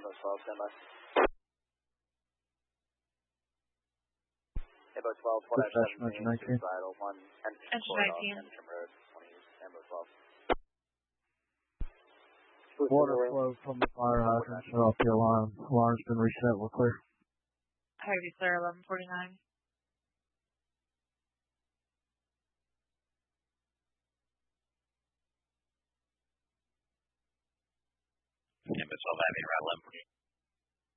Ambo 12, stand by. Ambo 12, 4-17, suicidal, 1, Engine 19. Road, 20, Ambo 12. Water flow from the fire hydrant shut off the alarm. Alarm's been reset. We're clear. Harvey, sir, 1149. Ambo 12, Avenue, around 11.